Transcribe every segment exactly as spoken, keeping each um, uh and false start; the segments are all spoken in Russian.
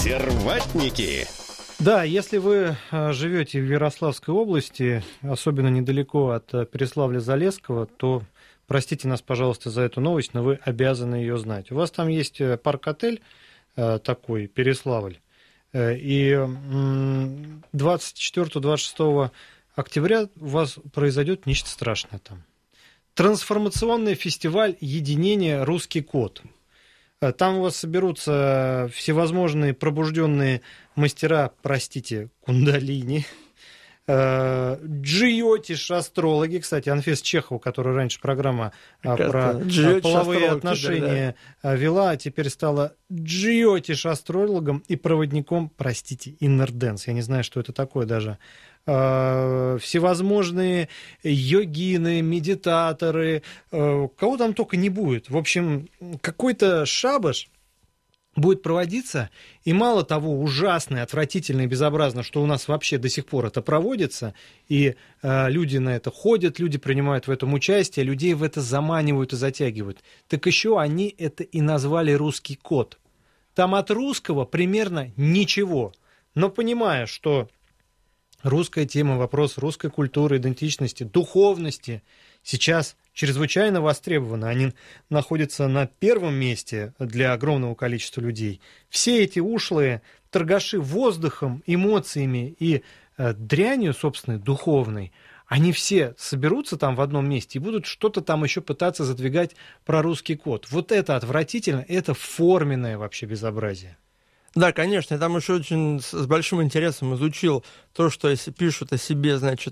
Консерватники. Да, если вы живете в Ярославской области, особенно недалеко от Переславля-Залесского, то простите нас, пожалуйста, за эту новость, но вы обязаны ее знать. У вас там есть парк-отель такой, Переславль, и двадцать четвёртого — двадцать шестого октября у вас произойдет нечто страшное там. Трансформационный фестиваль единения «Русский кот». Там у вас соберутся всевозможные пробужденные мастера, простите, кундалини, джиотиш астрологи, кстати, Анфиса Чехова, которая раньше программа про половые отношения да, да. вела, а теперь стала джиотиш астрологом и проводником, простите, иннер-дэнс. Я не знаю, что это такое даже. Всевозможные йогины, медитаторы, кого там только не будет. В общем, какой-то шабаш будет проводиться, и мало того, ужасно, отвратительно и безобразно, что у нас вообще до сих пор это проводится, и э, люди на это ходят, люди принимают в этом участие, людей в это заманивают и затягивают. Так еще они это и назвали «Русский кот». Там от русского примерно ничего, но понимая, что русская тема, вопрос русской культуры, идентичности, духовности сейчас чрезвычайно востребованы. Они находятся на первом месте для огромного количества людей. Все эти ушлые торгаши воздухом, эмоциями и э, дрянью, собственной, духовной, они все соберутся там в одном месте и будут что-то там еще пытаться задвигать про русский код. Вот это отвратительно, это форменное вообще безобразие. Да, конечно, я там еще очень с большим интересом изучил то, что если пишут о себе, значит,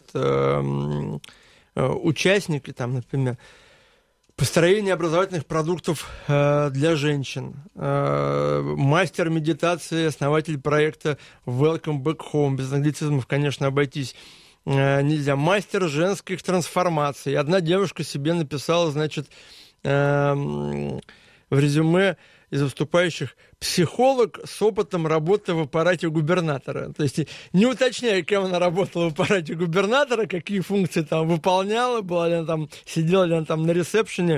э, э, участники, там, например, построение образовательных продуктов э, для женщин, э, мастер медитации, основатель проекта Welcome Back Home, без англицизмов, конечно, обойтись э, нельзя, мастер женских трансформаций. Одна девушка себе написала, значит, э, в резюме из выступающих психолог с опытом работы в аппарате губернатора. То есть не уточняя, кем она работала в аппарате губернатора, какие функции там выполняла, была ли она там, сидела ли она там на ресепшене,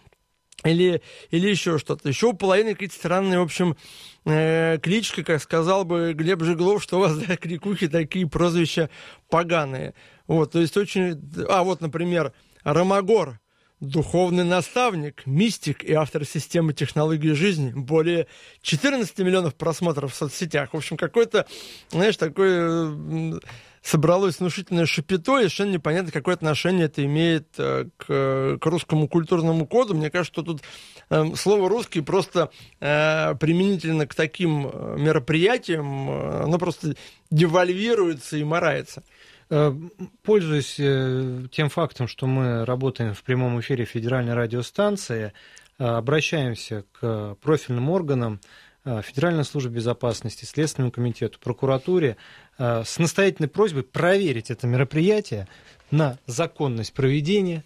или, или еще что-то. Еще у половины какие-то странные, в общем, э, клички, как сказал бы Глеб Жиглов, что у вас за крикухи такие прозвища поганые. Вот, то есть очень... А, вот, например, Ромагор. Духовный наставник, мистик и автор системы технологий жизни. Более четырнадцать миллионов просмотров в соцсетях. В общем, какой-то, знаешь, такое собралось внушительное шапито, и совершенно непонятно, какое отношение это имеет к, к русскому культурному коду. Мне кажется, что тут э, слово «русский» просто э, применительно к таким мероприятиям, э, оно просто девальвируется и марается. Пользуясь тем фактом, что мы работаем в прямом эфире федеральной радиостанции, обращаемся к профильным органам, Федеральной службе безопасности, Следственному комитету, прокуратуре с настоятельной просьбой проверить это мероприятие на законность проведения,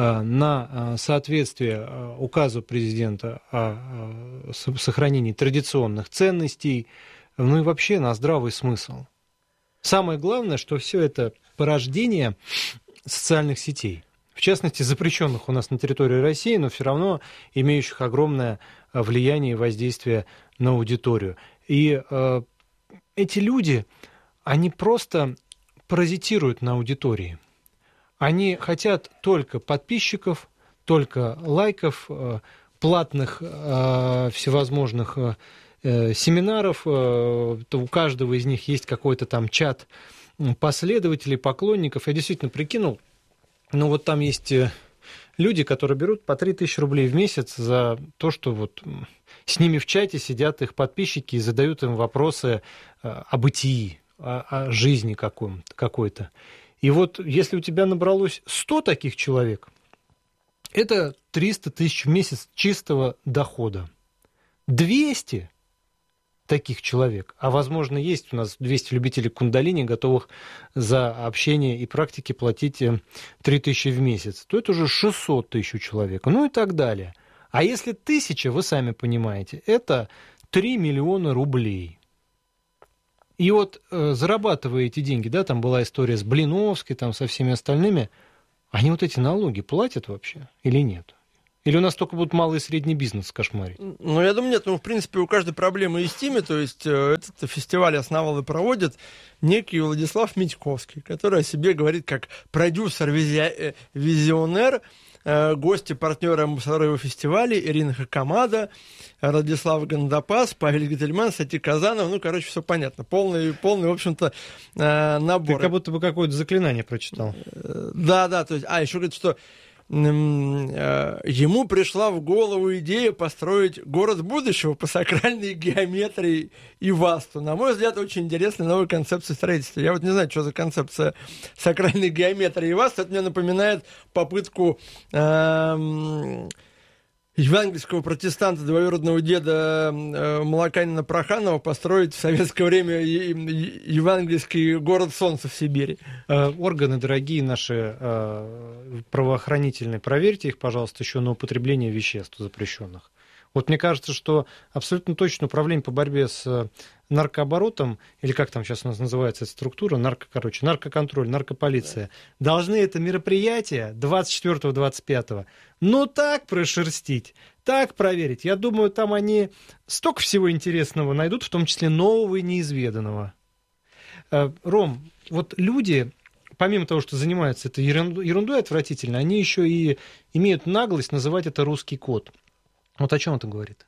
на соответствие указу президента о сохранении традиционных ценностей, ну и вообще на здравый смысл. Самое главное, что все это порождение социальных сетей, в частности, запрещенных у нас на территории России, но все равно имеющих огромное влияние и воздействие на аудиторию. И э, эти люди, они просто паразитируют на аудитории. Они хотят только подписчиков, только лайков, э, платных э, всевозможных э, семинаров, то у каждого из них есть какой-то там чат последователей, поклонников. Я действительно прикинул, ну вот там есть люди, которые берут по три тысячи рублей в месяц за то, что вот с ними в чате сидят их подписчики и задают им вопросы о бытии, о, о жизни какой-то. И вот если у тебя набралось сто таких человек, это триста тысяч в месяц чистого дохода. двести таких человек, а возможно есть у нас двести любителей кундалини, готовых за общение и практики платить три тысячи в месяц, то это уже шестьсот тысяч человек, ну и так далее. А если тысяча, вы сами понимаете, это три миллиона рублей. И вот э, зарабатывая эти деньги, да, там была история с Блиновской, там со всеми остальными, они вот эти налоги платят вообще или нет? Или у нас только будут малый и средний бизнес кошмарить? Ну, я думаю, нет. Ну, в принципе, у каждой проблемы есть имя. То есть э, этот фестиваль основал и проводит некий Владислав Митьковский, который о себе говорит как продюсер, визи... визионер, э, гости, партнеры, амбассадоры его фестиваля, Ирина Хакамада, Радислав Гандапас, Павел Гительман, Сати Казанов. Ну, короче, все понятно. Полный, полный в общем-то, э, набор. Ты как будто бы какое-то заклинание прочитал. Да, да. То есть, а, еще говорит, что ему пришла в голову идея построить город будущего по сакральной геометрии и васту. На мой взгляд, очень интересная новая концепция строительства. Я вот не знаю, что за концепция сакральной геометрии и васту. Это мне напоминает попытку эм, евангельского протестанта, двоюродного деда э, Малаканина Проханова построить в советское время евангельский город солнца в Сибири. Э, органы, дорогие наши, э, правоохранительные, проверьте их, пожалуйста, еще на употребление веществ запрещенных. Вот мне кажется, что абсолютно точно управление по борьбе с наркооборотом, или как там сейчас у нас называется эта структура, нарко, короче, наркоконтроль, наркополиция, да, должны это мероприятие двадцать четвёртого — двадцать пятого ну так прошерстить, так проверить. Я думаю, там они столько всего интересного найдут, в том числе нового и неизведанного. Ром, вот люди, помимо того, что занимаются этой ерундой отвратительной, они еще и имеют наглость называть это русский код. Вот о чем это говорит?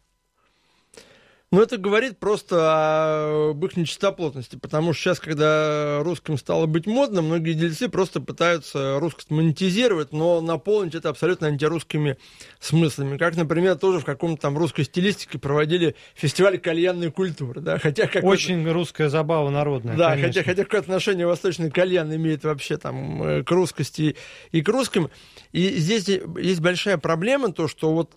Ну, это говорит просто об их нечистоплотности, потому что сейчас, когда русским стало быть модно, многие дельцы просто пытаются русскость монетизировать, но наполнить это абсолютно антирусскими смыслами. Как, например, тоже в каком-то там русской стилистике проводили фестиваль кальянной культуры. Да? Хотя очень русская забава народная. Да, хотя, хотя какое отношение восточный кальян имеет вообще там к русскости и к русским. И здесь есть большая проблема, то, что вот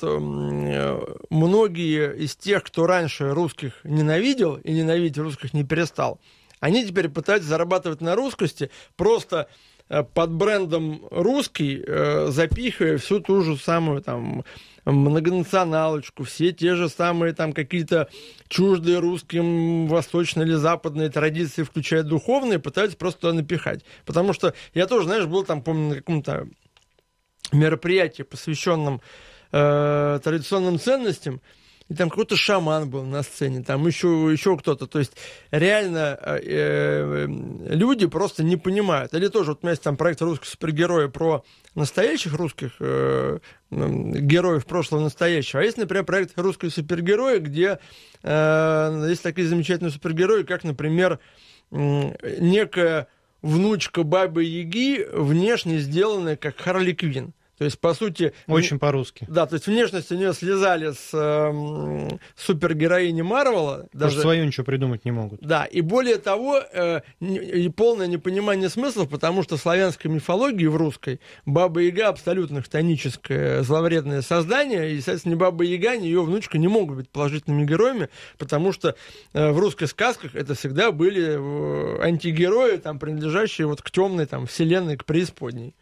многие из тех, кто раньше русских ненавидел и ненавидеть русских не перестал, они теперь пытаются зарабатывать на русскости, просто под брендом русский, запихивая всю ту же самую там многонационалочку, все те же самые там какие-то чуждые русским восточные или западные традиции, включая духовные, пытаются просто туда напихать. Потому что я тоже, знаешь, был там, помню, на каком-то мероприятии, посвященном э, традиционным ценностям, и там какой-то шаман был на сцене, там еще, еще кто-то. То есть реально э, э, люди просто не понимают. Или тоже, вот у меня есть там проект «Русские супергерои» про настоящих русских э, героев прошлого и настоящего. А есть, например, проект «Русские супергерои», где э, есть такие замечательные супергерои, как, например, э, некая внучка Бабы-Яги, внешне сделанная как Харли Квинн. То есть, по сути... Очень по-русски. Да, то есть внешность у нее слезали с э, супергероини Марвела. Даже свою ничего придумать не могут. Да, и более того, э, и полное непонимание смыслов, потому что в славянской мифологии, в русской, Баба-Яга абсолютно хтоническое, зловредное создание, и, соответственно, ни Баба-Яга, ни ее внучка не могут быть положительными героями, потому что э, в русских сказках это всегда были э, антигерои, там, принадлежащие вот к темной там, вселенной, к преисподней.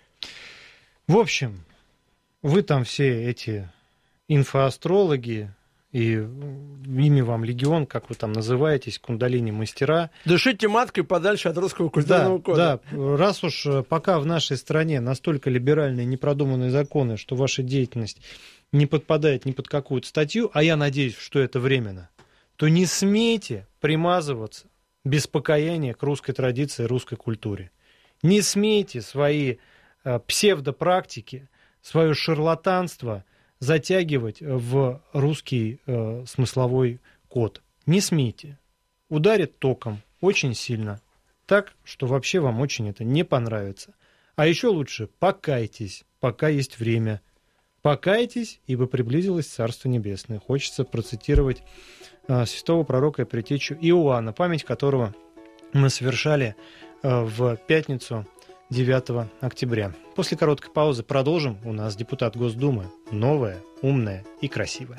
В общем, вы там все эти инфоастрологи, и имя вам легион, как вы там называетесь, кундалини-мастера. Дышите маткой подальше от русского культурного да, кода. Да, раз уж пока в нашей стране настолько либеральные, непродуманные законы, что ваша деятельность не подпадает ни под какую-то статью, а я надеюсь, что это временно, то не смейте примазываться без покаяния к русской традиции, русской культуре. Не смейте свои псевдопрактики, свое шарлатанство затягивать в русский э, смысловой код. Не смейте. Ударит током очень сильно. Так, что вообще вам очень это не понравится. А еще лучше покайтесь, пока есть время. Покайтесь, ибо приблизилось Царство Небесное. Хочется процитировать э, святого пророка и предтечу Иоанна, память которого мы совершали э, в пятницу девятого октября. После короткой паузы продолжим. У нас депутат Госдумы. Новая, умная и красивая.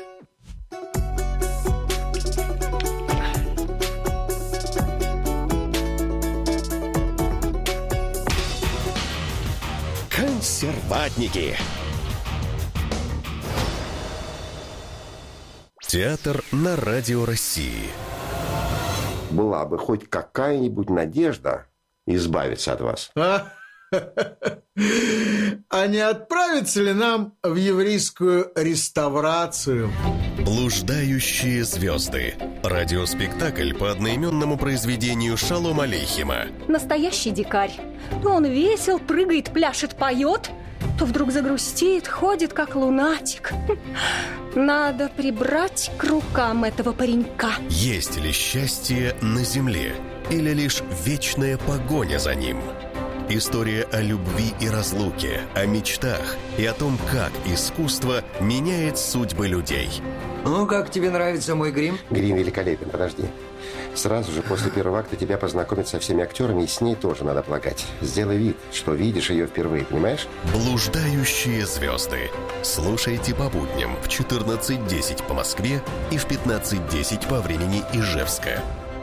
Консерватники. Театр на Радио России. Была бы хоть какая-нибудь надежда избавиться от вас. А? А не отправиться ли нам в еврейскую реставрацию? «Блуждающие звезды». Радиоспектакль по одноименному произведению Шолома Алейхема. Настоящий дикарь. То он весел, прыгает, пляшет, поет, то вдруг загрустит, ходит как лунатик. Надо прибрать к рукам этого паренька. Есть ли счастье на земле или лишь вечная погоня за ним? История о любви и разлуке, о мечтах и о том, как искусство меняет судьбы людей. Ну, как тебе нравится мой грим? Грим великолепен, подожди. Сразу же после первого акта тебя познакомят со всеми актерами, и с ней тоже надо полагать. Сделай вид, что видишь ее впервые, понимаешь? «Блуждающие звезды». Слушайте по будням в четырнадцать десять по Москве и в пятнадцать десять по времени Ижевска.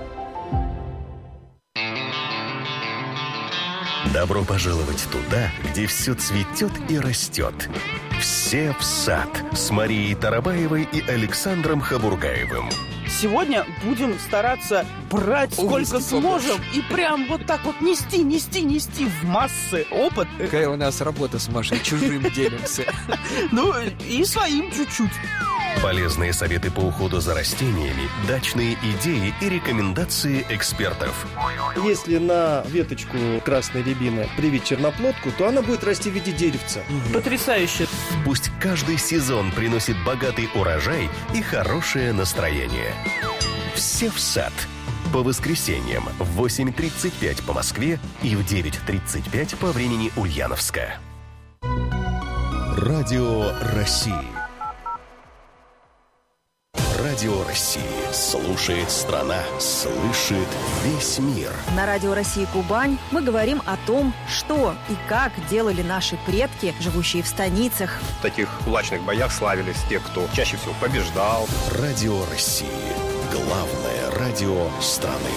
Добро пожаловать туда, где все цветет и растет. Все в сад с Марией Тарабаевой и Александром Хабургаевым. Сегодня будем стараться брать сколько Ой, сможем и прям вот так вот нести, нести, нести в массы опыт. Какая у нас работа с Машей, чужим делимся. Ну и своим чуть-чуть. Полезные советы по уходу за растениями, дачные идеи и рекомендации экспертов. Если на веточку красной рябины привить черноплодку, то она будет расти в виде деревца. Потрясающе. Пусть каждый сезон приносит богатый урожай и хорошее настроение. Все в сад. По воскресеньям в восемь тридцать пять по Москве и в девять тридцать пять по времени Ульяновска. Радио России. Радио России. Слушает страна, слышит весь мир. На Радио России Кубань мы говорим о том, что и как делали наши предки, живущие в станицах. В таких кулачных боях славились те, кто чаще всего побеждал. Радио России. Главное радио страны.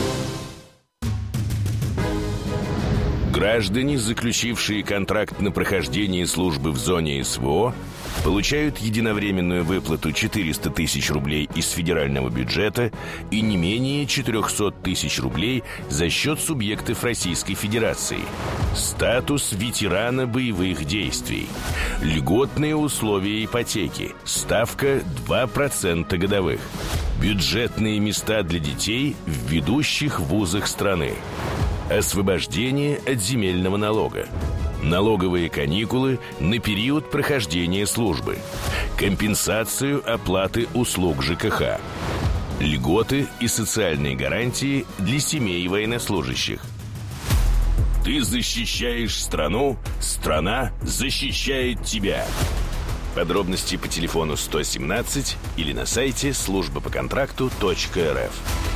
Граждане, заключившие контракт на прохождение службы в зоне СВО, получают единовременную выплату четыреста тысяч рублей из федерального бюджета и не менее четыреста тысяч рублей за счет субъектов Российской Федерации. Статус ветерана боевых действий. Льготные условия ипотеки. Ставка два процента годовых. Бюджетные места для детей в ведущих вузах страны. Освобождение от земельного налога. Налоговые каникулы на период прохождения службы. Компенсацию оплаты услуг ЖКХ. Льготы и социальные гарантии для семей военнослужащих. Ты защищаешь страну, страна защищает тебя. Подробности по телефону сто семнадцать или на сайте служба по контракту точка эр эф.